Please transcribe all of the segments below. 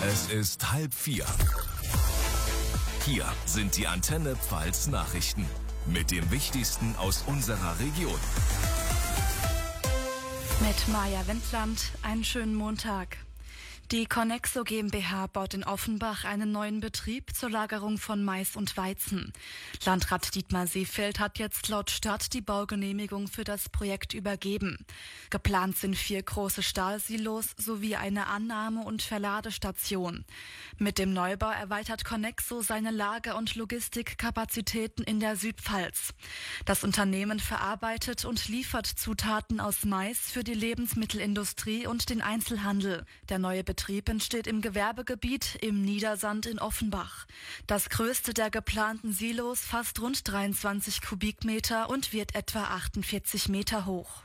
Es ist 3:30. Hier sind die Antenne Pfalz Nachrichten mit dem Wichtigsten aus unserer Region. Mit Maja Wendland, einen schönen Montag. Die Conexo GmbH baut in Offenbach einen neuen Betrieb zur Lagerung von Mais und Weizen. Landrat Dietmar Seefeld hat jetzt laut Stadt die Baugenehmigung für das Projekt übergeben. Geplant sind 4 große Stahlsilos sowie eine Annahme- und Verladestation. Mit dem Neubau erweitert Conexo seine Lager- und Logistikkapazitäten in der Südpfalz. Das Unternehmen verarbeitet und liefert Zutaten aus Mais für die Lebensmittelindustrie und den Einzelhandel. Der neue Betrieb entsteht im Gewerbegebiet im Niedersand in Offenbach. Das größte der geplanten Silos fasst rund 23 Kubikmeter und wird etwa 48 Meter hoch.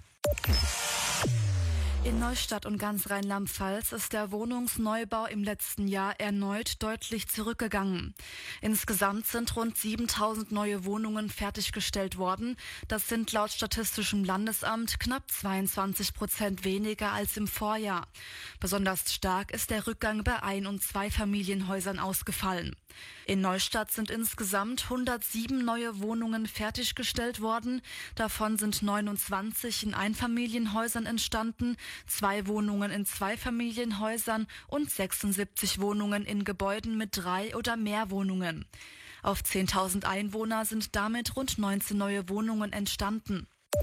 In Neustadt und ganz Rheinland-Pfalz ist der Wohnungsneubau im letzten Jahr erneut deutlich zurückgegangen. Insgesamt sind rund 7.000 neue Wohnungen fertiggestellt worden. Das sind laut Statistischem Landesamt knapp 22% weniger als im Vorjahr. Besonders stark ist der Rückgang bei Ein- und Zweifamilienhäusern ausgefallen. In Neustadt sind insgesamt 107 neue Wohnungen fertiggestellt worden. Davon sind 29 in Einfamilienhäusern entstanden, 2 Wohnungen in Zweifamilienhäusern und 76 Wohnungen in Gebäuden mit 3 oder mehr Wohnungen. Auf 10.000 Einwohner sind damit rund 19 neue Wohnungen entstanden.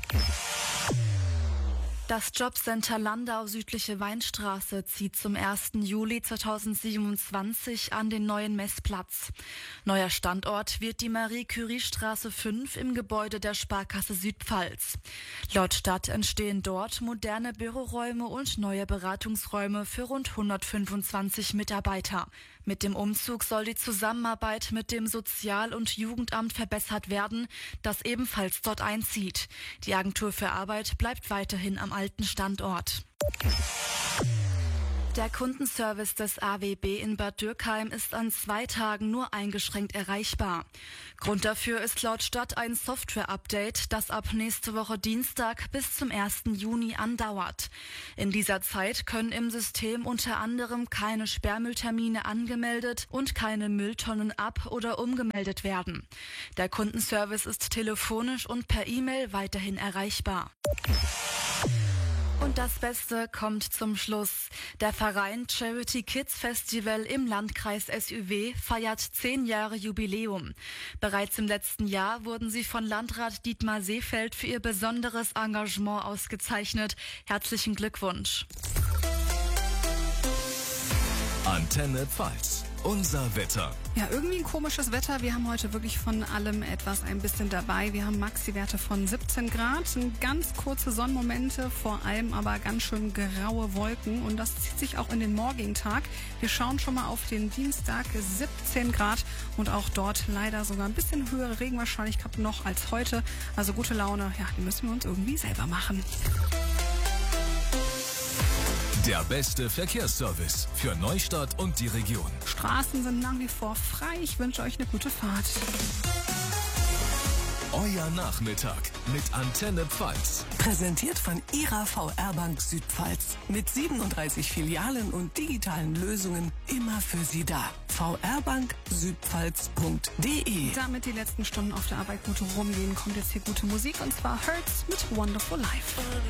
Das Jobcenter Landau Südliche Weinstraße zieht zum 1. Juli 2027 an den neuen Messplatz. Neuer Standort wird die Marie-Curie-Straße 5 im Gebäude der Sparkasse Südpfalz. Laut Stadt entstehen dort moderne Büroräume und neue Beratungsräume für rund 125 Mitarbeiter. Mit dem Umzug soll die Zusammenarbeit mit dem Sozial- und Jugendamt verbessert werden, das ebenfalls dort einzieht. Die Agentur für Arbeit bleibt weiterhin am alten Standort. Der Kundenservice des AWB in Bad Dürkheim ist an 2 Tagen nur eingeschränkt erreichbar. Grund dafür ist laut Stadt ein Software-Update, das ab nächste Woche Dienstag bis zum 1. Juni andauert. In dieser Zeit können im System unter anderem keine Sperrmülltermine angemeldet und keine Mülltonnen ab- oder umgemeldet werden. Der Kundenservice ist telefonisch und per E-Mail weiterhin erreichbar. Und das Beste kommt zum Schluss. Der Verein Charity Kids Festival im Landkreis SÜW feiert 10 Jahre Jubiläum. Bereits im letzten Jahr wurden sie von Landrat Dietmar Seefeld für ihr besonderes Engagement ausgezeichnet. Herzlichen Glückwunsch. Antenne Pfalz. Unser Wetter. Ja, irgendwie ein komisches Wetter. Wir haben heute wirklich von allem etwas ein bisschen dabei. Wir haben Maxi-Werte von 17 Grad, ganz kurze Sonnenmomente, vor allem aber ganz schön graue Wolken. Und das zieht sich auch in den morgigen Tag. Wir schauen schon mal auf den Dienstag, 17 Grad und auch dort leider sogar ein bisschen höhere Regenwahrscheinlichkeit noch als heute. Also gute Laune, ja, die müssen wir uns irgendwie selber machen. Der beste Verkehrsservice für Neustadt und die Region. Straßen sind nach wie vor frei. Ich wünsche euch eine gute Fahrt. Euer Nachmittag mit Antenne Pfalz. Präsentiert von Ihrer VR-Bank Südpfalz. Mit 37 Filialen und digitalen Lösungen immer für Sie da. vrbanksüdpfalz.de. Damit die letzten Stunden auf der Arbeit gut rumgehen, kommt jetzt hier gute Musik und zwar Hurts mit Wonderful Life.